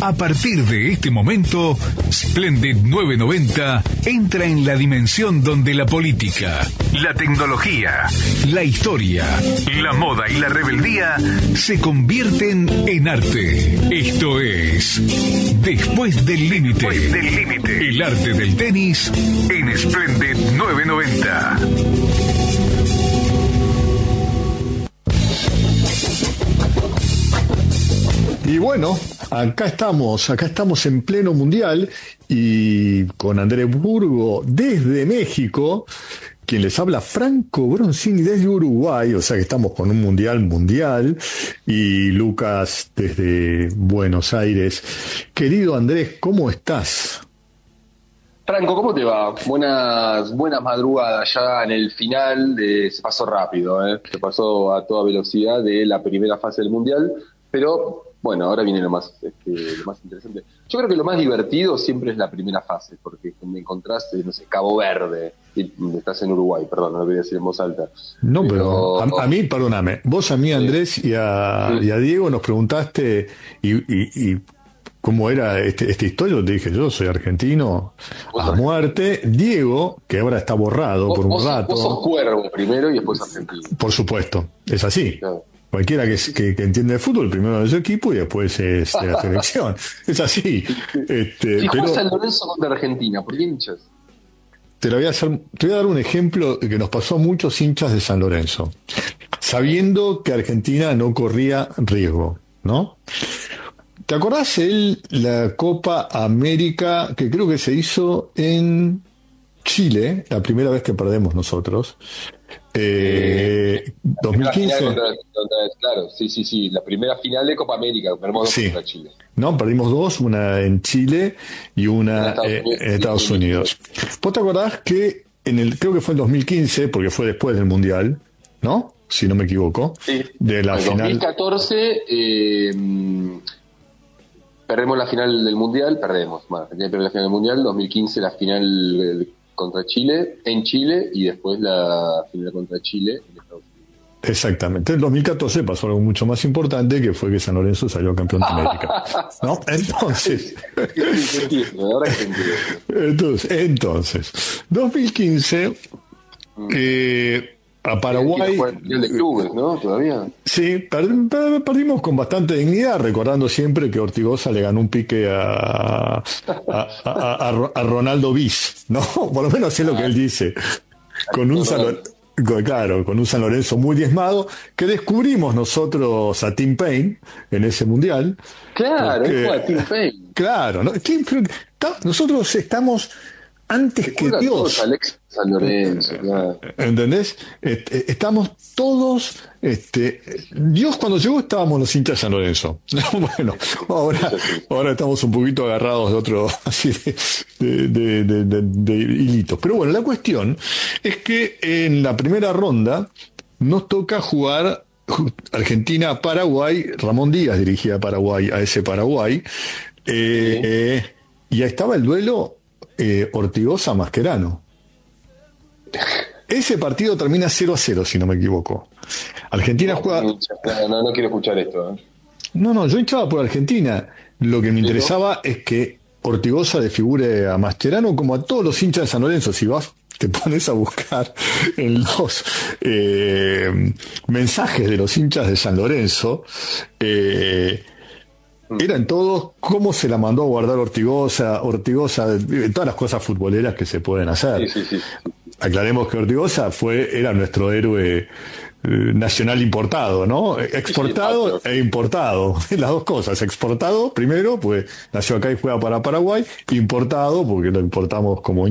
A partir de este momento, Splendid 990 entra en la dimensión donde la política, la tecnología, la historia, la moda y la rebeldía se convierten en arte. Esto es Después del Límite. El arte del tenis en Splendid 990. Y bueno, acá estamos en pleno mundial y con Andrés Burgo desde México, quien les habla Franco Bronzini desde Uruguay, o sea que estamos con un mundial, y Lucas desde Buenos Aires. Querido Andrés, ¿cómo estás? Franco, ¿cómo te va? Buenas madrugadas ya en el final se pasó rápido, se pasó a toda velocidad de la primera fase del mundial, pero bueno, ahora viene lo más interesante. Yo creo que lo más divertido siempre es la primera fase, porque me encontrás, no sé, Cabo Verde, estás en Uruguay, perdón, no lo voy a decir en voz alta. No, pero a mí, perdóname, vos a mí, Andrés, y a Diego nos preguntaste y cómo era esta historia. Yo te dije, yo soy argentino a muerte. Diego, que ahora está borrado por un rato. Vos sos cuervo primero y después argentino. Por supuesto, es así. Claro. Cualquiera que entiende de fútbol, primero de su equipo y después es de la selección. Es así. Si juega San Lorenzo contra Argentina, ¿por qué hinchas? Te voy a dar un ejemplo que nos pasó a muchos hinchas de San Lorenzo, sabiendo que Argentina no corría riesgo, ¿no? ¿Te acordás la Copa América que creo que se hizo en Chile, la primera vez que perdemos nosotros? 2015. Claro, sí, la primera final de Copa América, perdimos dos contra Chile. No, perdimos dos, una en Chile y una en Estados Unidos. ¿Vos te acordás que creo que fue en 2015, porque fue después del Mundial, ¿no? Si no me equivoco. Sí. De la final. En 2014 perdemos la final del Mundial, Argentina perdió la final del Mundial, 2015 la final contra Chile, en Chile, y después la final contra Chile en Estados Unidos. Exactamente. En 2014 pasó algo mucho más importante, que fue que San Lorenzo salió campeón de América. ¿No? Entonces. Entonces, 2015, a Paraguay. El de clubes, ¿no? Todavía. Sí, perdimos con bastante dignidad, recordando siempre que Ortigosa le ganó un pique a Ronaldo Bis, ¿no? Por lo menos es lo que él dice. Con un San Lorenzo muy diezmado, que descubrimos nosotros a Tim Payne en ese mundial. Claro, fue a Tim Payne. Claro, ¿no? Nosotros estamos antes que Dios. Alex San Lorenzo, claro. ¿Entendés? Estamos todos. Dios cuando llegó estábamos los hinchas de San Lorenzo. Bueno, ahora estamos un poquito agarrados de otro así de hilitos. Pero bueno, la cuestión es que en la primera ronda nos toca jugar Argentina-Paraguay. Ramón Díaz dirigía a Paraguay, a ese Paraguay. Y ahí estaba el duelo Ortigosa-Mascherano. Ese partido termina 0-0, si no me equivoco. Argentina juega. No quiero escuchar esto. No, yo hinchaba por Argentina. Lo que me interesaba es que Ortigosa desfigure a Mascherano, como a todos los hinchas de San Lorenzo. Si vas, te pones a buscar en los mensajes de los hinchas de San Lorenzo, eran todos cómo se la mandó a guardar Ortigosa, todas las cosas futboleras que se pueden hacer. Sí. Aclaremos que Ortigosa era nuestro héroe nacional importado, ¿no? Exportado e importado, las dos cosas. Exportado primero, pues nació acá y juega para Paraguay; importado porque lo importamos como